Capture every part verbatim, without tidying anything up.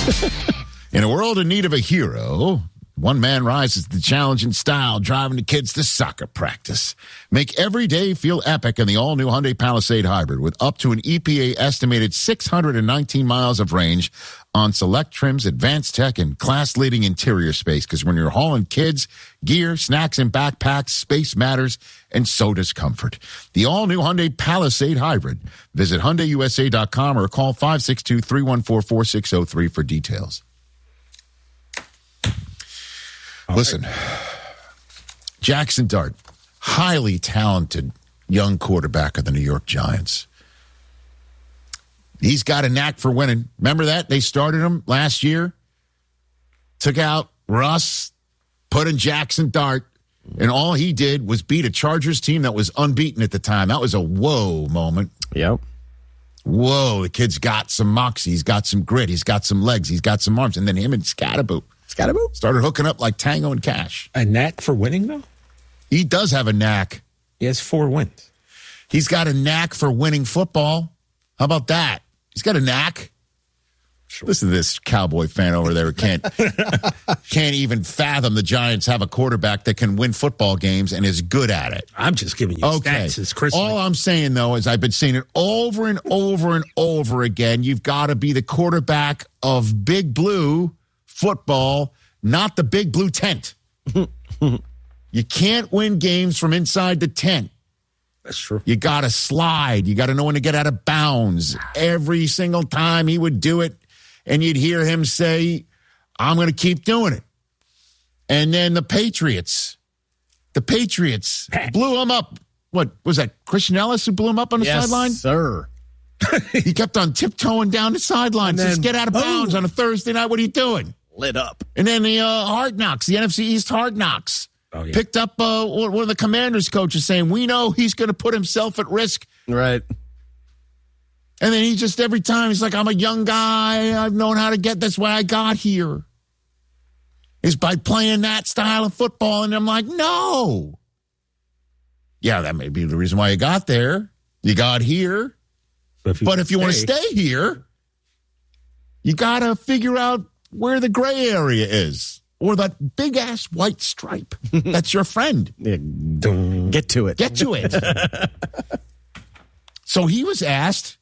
In a world in need of a hero, one man rises to the challenge in style, driving the kids to soccer practice. Make every day feel epic in the all-new Hyundai Palisade Hybrid with up to an E P A estimated six hundred nineteen miles of range on select trims, advanced tech, and class-leading interior space. Because when you're hauling kids, gear, snacks, and backpacks, space matters, and so does comfort. The all-new Hyundai Palisade Hybrid. Visit Hyundai U S A dot com or call five six two, three one four, four six zero three for details. Listen, Jackson Dart, highly talented young quarterback of the New York Giants. He's got a knack for winning. Remember that? They started him last year, took out Russ, put in Jackson Dart, and all he did was beat a Chargers team that was unbeaten at the time. That was a whoa moment. Yep. Whoa, the kid's got some moxie. He's got some grit. He's got some legs. He's got some arms. And then him and Scatterboot. Scatterboot? Started hooking up like Tango and Cash. A knack for winning, though? He does have a knack. He has four wins. He's got a knack for winning football. How about that? He's got a knack. Sure. Listen to this Cowboy fan over there who can't, can't even fathom the Giants have a quarterback that can win football games and is good at it. I'm just giving you okay. stats. It's Chris. All I'm saying, though, is I've been saying it over and over and over again. You've got to be the quarterback of Big Blue football, not the Big Blue tent. You can't win games from inside the tent. That's true. You got to slide. You got to know when to get out of bounds. Every single time he would do it, and you'd hear him say, I'm going to keep doing it. And then the Patriots, the Patriots blew him up. What was that, Christian Ellis who blew him up on the yes, sideline? sir. He kept on tiptoeing down the sideline. Just get out of bounds boom. on a Thursday night. What are you doing? Lit up. And then the uh, Hard Knocks, the N F C East Hard Knocks, oh, yeah. picked up uh, one of the Commanders' coaches saying, we know he's going to put himself at risk. Right. And then he just, every time, he's like, I'm a young guy. I've known how to get, that's why I got here. Is by playing that style of football. And I'm like, no. Yeah, that may be the reason why you got there. You got here. But if you, but if you want to stay here, you got to figure out where the gray area is. Or that big-ass white stripe. That's your friend. Yeah, get to it. Get to it. So he was asked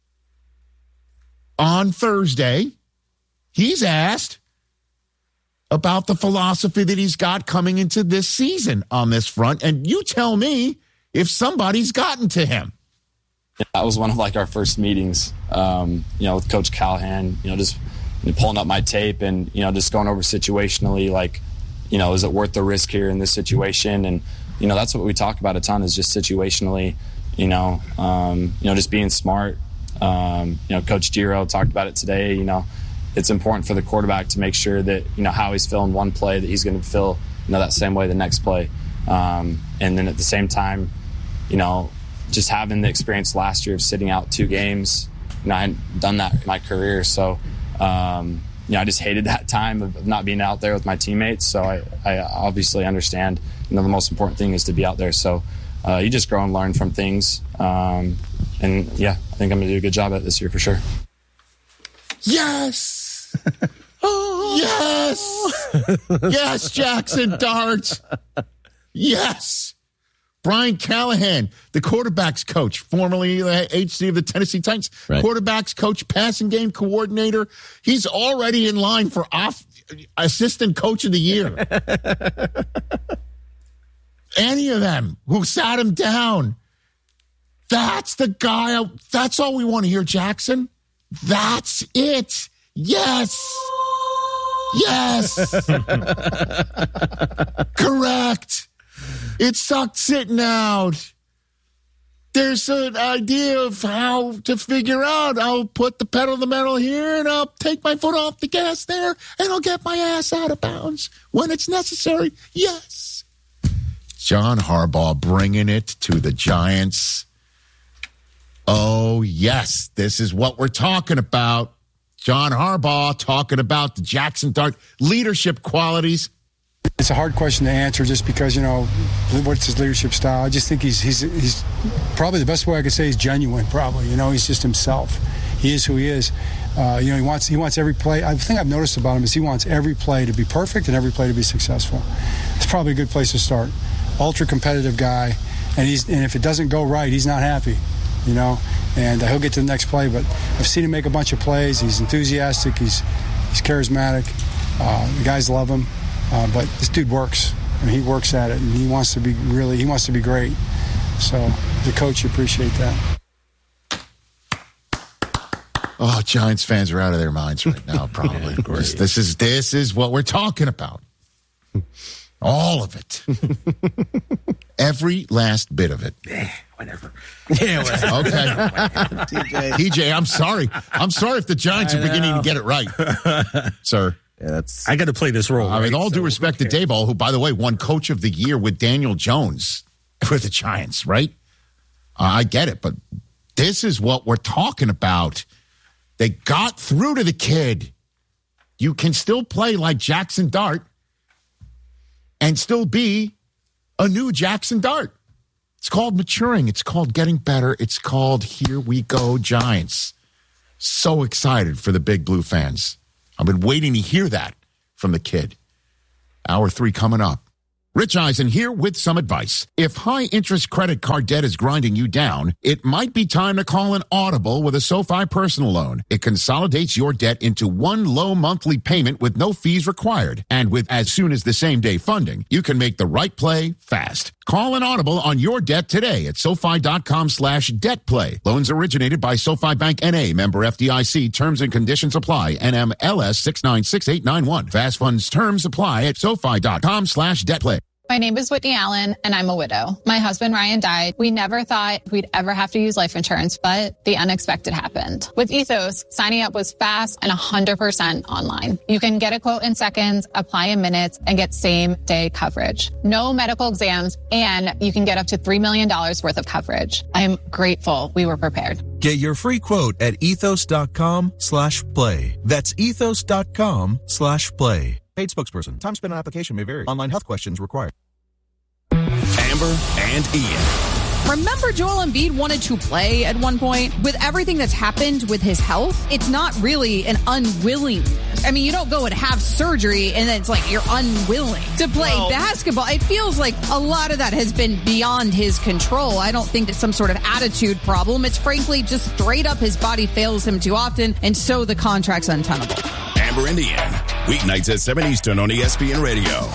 on Thursday, he's asked about the philosophy that he's got coming into this season on this front. And you tell me if somebody's gotten to him. That was one of like our first meetings, um, you know, with Coach Callahan, you know, just pulling up my tape and, you know, just going over situationally, like, you know, is it worth the risk here in this situation? And, you know, that's what we talk about a ton is just situationally, you know, um, you know, just being smart. Um, you know, Coach Giro talked about it today. You know, it's important for the quarterback to make sure that, you know, how he's feeling one play, that he's going to feel, you know, that same way the next play. Um, and then at the same time, you know, just having the experience last year of sitting out two games, you know, I hadn't done that in my career. So, um, you know, I just hated that time of not being out there with my teammates. So I, I obviously understand, you know, the most important thing is to be out there. So uh, you just grow and learn from things. Um, and, yeah, I think I'm going to do a good job at it this year for sure. Yes! Oh, yes! Yes, Jackson Dart! Yes! Brian Callahan, the quarterback's coach, formerly the H C of the Tennessee Titans, right. Quarterback's coach, passing game coordinator. He's already in line for off assistant coach of the year. Any of them who sat him down. That's the guy. That's all we want to hear, Jackson. That's it. Yes. Yes. Correct. It sucked sitting out. There's an idea of how to figure out. I'll put the pedal to the metal here, and I'll take my foot off the gas there, and I'll get my ass out of bounds when it's necessary. Yes. John Harbaugh bringing it to the Giants. Oh, yes. This is what we're talking about. John Harbaugh talking about the Jackson Dart leadership qualities. It's a hard question to answer just because, you know, what's his leadership style? I just think he's he's he's probably the best way I could say he's genuine, probably. You know, he's just himself. He is who he is. Uh, you know, he wants he wants every play. I think I've noticed about him is he wants every play to be perfect and every play to be successful. It's probably a good place to start. Ultra competitive guy, and he's and if it doesn't go right, he's not happy. You know, and uh, he'll get to the next play. But I've seen him make a bunch of plays. He's enthusiastic. He's he's charismatic. Uh, the guys love him. Uh, but this dude works. I mean, he works at it, and he wants to be really he wants to be great. So the coach appreciate that. Oh, Giants fans are out of their minds right now, probably. Of course. This is this is what we're talking about. All of it. Every last bit of it. Yeah, whatever. Yeah, whatever. Okay. T J, I'm sorry. I'm sorry if the Giants are beginning to get it right, sir. Yeah, that's. I got to play this role. I mean, right? all due so, respect to Daboll, who, by the way, won Coach of the Year with Daniel Jones for the Giants, right? Uh, I get it, but this is what we're talking about. They got through to the kid. You can still play like Jackson Dart and still be a new Jackson Dart. It's called maturing. It's called getting better. It's called Here We Go Giants. So excited for the Big Blue fans. I've been waiting to hear that from the kid. Hour three coming up. Rich Eisen here with some advice. If high-interest credit card debt is grinding you down, it might be time to call an audible with a SoFi personal loan. It consolidates your debt into one low monthly payment with no fees required. And with as soon as the same-day funding, you can make the right play fast. Call an audible on your debt today at SoFi.com slash debt play. Loans originated by SoFi Bank N A, member F D I C. Terms and conditions apply. N M L S six nine six eight nine one. Fast funds terms apply at SoFi.com slash debt play. My name is Whitney Allen, and I'm a widow. My husband, Ryan, died. We never thought we'd ever have to use life insurance, but the unexpected happened. With Ethos, signing up was fast and one hundred percent online. You can get a quote in seconds, apply in minutes, and get same-day coverage. No medical exams, and you can get up to three million dollars worth of coverage. I'm grateful we were prepared. Get your free quote at ethos.com slash play. That's ethos.com slash play. Paid spokesperson. Time spent on application may vary. Online health questions required. Amber and Ian. Remember Joel Embiid wanted to play at one point? With everything that's happened with his health, it's not really an unwillingness. I mean, you don't go and have surgery and then it's like you're unwilling to play well, basketball. It feels like a lot of that has been beyond his control. I don't think it's some sort of attitude problem. It's frankly just straight up his body fails him too often, and so the contract's untenable. Amber and Ian, weeknights at seven Eastern on E S P N Radio.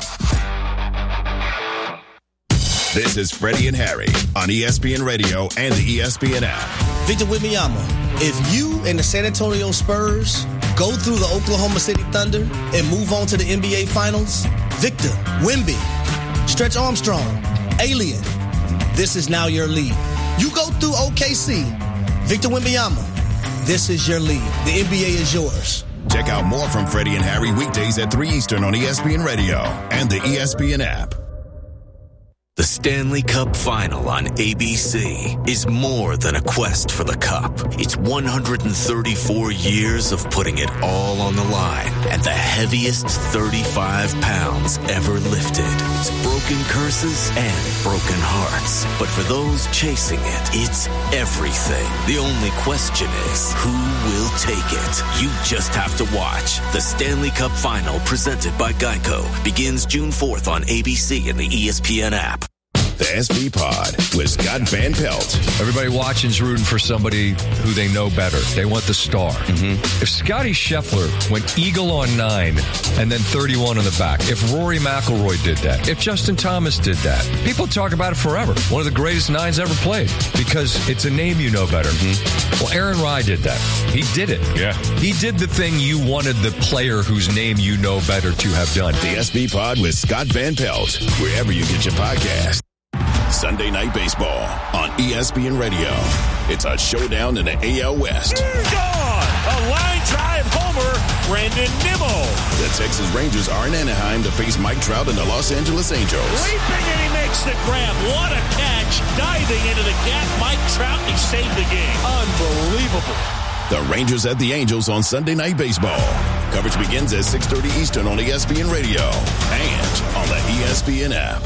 This is Freddie and Harry on E S P N Radio and the E S P N app. Victor Wembanyama, if you and the San Antonio Spurs go through the Oklahoma City Thunder and move on to the N B A Finals, Victor, Wemby, Stretch Armstrong, Alien, this is now your league. You go through O K C, Victor Wembanyama, this is your league. The N B A is yours. Check out more from Freddie and Harry weekdays at three Eastern on E S P N Radio and the E S P N app. The Stanley Cup Final on A B C is more than a quest for the cup. It's one hundred thirty-four years of putting it all on the line and the heaviest thirty-five pounds ever lifted. It's broken curses and broken hearts. But for those chasing it, it's everything. The only question is, who will take it? You just have to watch. The Stanley Cup Final, presented by Geico, begins June fourth on A B C and the E S P N app. The S B Pod with Scott Van Pelt. Everybody watching's rooting for somebody who they know better. They want the star. Mm-hmm. If Scotty Scheffler went eagle on nine and then thirty-one on the back, if Rory McIlroy did that, if Justin Thomas did that, people talk about it forever. One of the greatest nines ever played because it's a name you know better. Mm-hmm. Well, Aaron Rye did that. He did it. Yeah. He did the thing you wanted the player whose name you know better to have done. The S B Pod with Scott Van Pelt, wherever you get your podcast. Sunday Night Baseball on E S P N Radio. It's a showdown in the A L West. Gone! A line drive homer, Brandon Nimmo. The Texas Rangers are in Anaheim to face Mike Trout and the Los Angeles Angels. Leaping and he makes the grab. What a catch. Diving into the gap, Mike Trout, he saved the game. Unbelievable. The Rangers at the Angels on Sunday Night Baseball. Coverage begins at six thirty Eastern on E S P N Radio and on the E S P N app.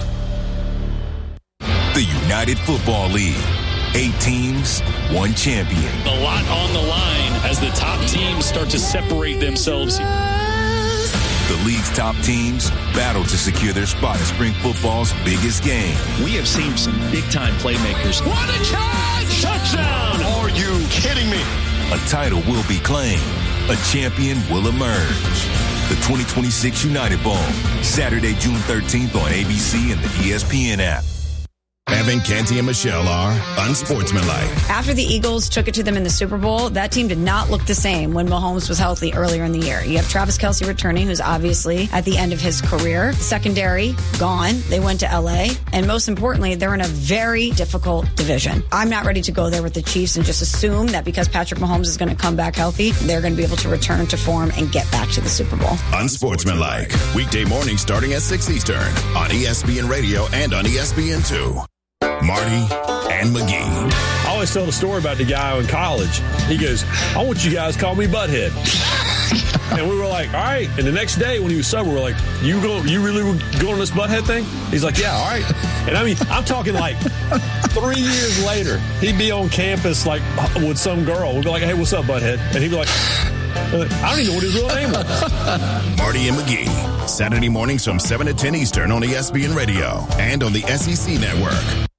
The United Football League. Eight teams, one champion. A lot on the line as the top teams start to separate themselves. The league's top teams battle to secure their spot in spring football's biggest game. We have seen some big-time playmakers. What a catch! Touchdown! Are you kidding me? A title will be claimed. A champion will emerge. The twenty twenty-six United Bowl, Saturday, June thirteenth on A B C and the E S P N app. Evan, Canty, and Michelle are unsportsmanlike. After the Eagles took it to them in the Super Bowl, that team did not look the same when Mahomes was healthy earlier in the year. You have Travis Kelce returning, who's obviously at the end of his career. Secondary, gone. They went to L A. And most importantly, they're in a very difficult division. I'm not ready to go there with the Chiefs and just assume that because Patrick Mahomes is going to come back healthy, they're going to be able to return to form and get back to the Super Bowl. Unsportsmanlike. Weekday morning starting at six Eastern on E S P N Radio and on E S P N two. Marty and McGee. I always tell the story about the guy in college. He goes, I want you guys to call me Butthead. And we were like, all right. And the next day when he was sober, we were like, you go, you really were going on this Butthead thing? He's like, yeah, all right. And I mean, I'm talking like three years later, he'd be on campus like with some girl. We'd be like, hey, what's up, Butthead? And he'd be like, I don't even know what his real name was. Marty and McGee, Saturday mornings from seven to ten Eastern on E S P N Radio and on the S E C Network.